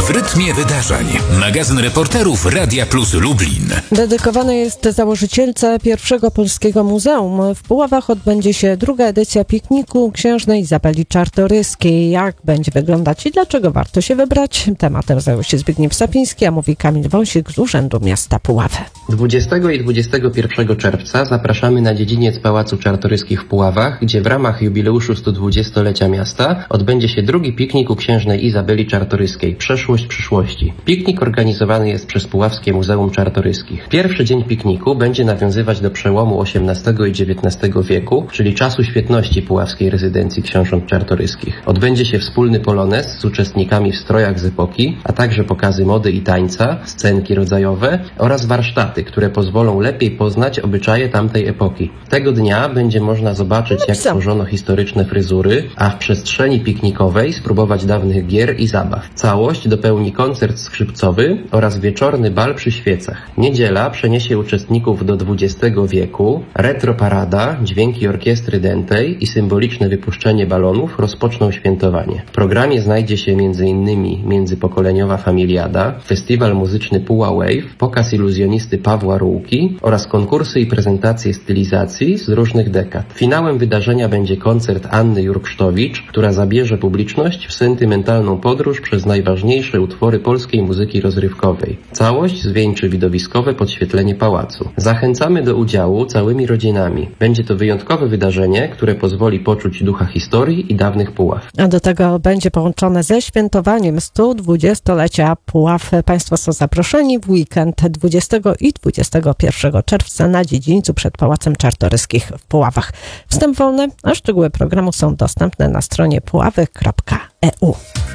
W rytmie wydarzeń. Magazyn reporterów Radia Plus Lublin. Dedykowany jest założycielce pierwszego polskiego muzeum. W Puławach odbędzie się druga edycja pikniku księżnej Izabeli Czartoryskiej. Jak będzie wyglądać i dlaczego warto się wybrać? Tematem zajął się Zbigniew Sapiński, a mówi Kamil Wąsik z Urzędu Miasta Puławy. 20 i 21 czerwca zapraszamy na dziedziniec Pałacu Czartoryskich w Puławach, gdzie w ramach jubileuszu 120-lecia miasta odbędzie się drugi piknik u księżnej Izabeli Czartoryskiej. Przeszłość przyszłości. Piknik organizowany jest przez Puławskie Muzeum Czartoryskich. Pierwszy dzień pikniku będzie nawiązywać do przełomu XVIII i XIX wieku, czyli czasu świetności puławskiej rezydencji książąt czartoryskich. Odbędzie się wspólny polonez z uczestnikami w strojach z epoki, a także pokazy mody i tańca, scenki rodzajowe oraz warsztaty, które pozwolą lepiej poznać obyczaje tamtej epoki. Tego dnia będzie można zobaczyć, jak tworzono historyczne fryzury, a w przestrzeni piknikowej spróbować dawnych gier i zabaw. Całość dopełni koncert skrzypcowy oraz wieczorny bal przy świecach. Niedziela przeniesie uczestników do XX wieku, retroparada, dźwięki orkiestry dętej i symboliczne wypuszczenie balonów rozpoczną świętowanie. W programie znajdzie się m.in. międzypokoleniowa familiada, festiwal muzyczny Puła Wave, pokaz iluzjonisty Pawła Rółki oraz konkursy i prezentacje stylizacji z różnych dekad. Finałem wydarzenia będzie koncert Anny Jurksztowicz, która zabierze publiczność w sentymentalną podróż przez najważniejsze utwory polskiej muzyki rozrywkowej. Całość zwieńczy widowiskowe podświetlenie pałacu. Zachęcamy do udziału całymi rodzinami. Będzie to wyjątkowe wydarzenie, które pozwoli poczuć ducha historii i dawnych Puław. A do tego będzie połączone ze świętowaniem 120-lecia Puław. Państwo są zaproszeni w weekend 20 i 21 czerwca na dziedzińcu przed Pałacem Czartoryskich w Puławach. Wstęp wolny, a szczegóły programu są dostępne na stronie puławy.eu.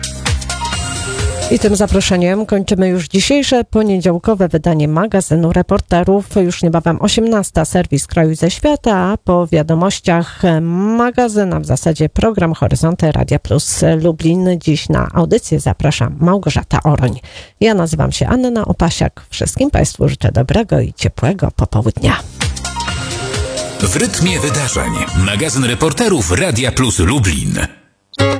I tym zaproszeniem kończymy już dzisiejsze poniedziałkowe wydanie magazynu reporterów. Już niebawem 18:00 serwis kraju ze świata, a po wiadomościach magazyna, w zasadzie program Horyzonty Radia Plus Lublin. Dziś na audycję zapraszam Małgorzata Oroń. Ja nazywam się Anna Opasiak. Wszystkim Państwu życzę dobrego i ciepłego popołudnia. W rytmie wydarzeń. Magazyn reporterów Radia Plus Lublin.